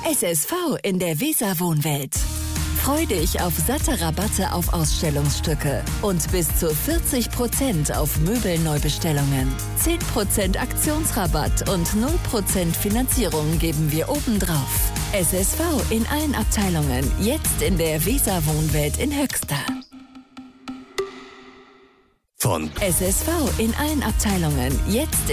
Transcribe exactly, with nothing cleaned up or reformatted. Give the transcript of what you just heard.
S S V in der Weser Wohnwelt. Freu dich auf satte Rabatte auf Ausstellungsstücke und bis zu vierzig Prozent auf Möbelneubestellungen. zehn Prozent Aktionsrabatt und null Prozent Finanzierung geben wir obendrauf. S S V in allen Abteilungen, jetzt in der Weser Wohnwelt in Höxter. Von S S V in allen Abteilungen, jetzt in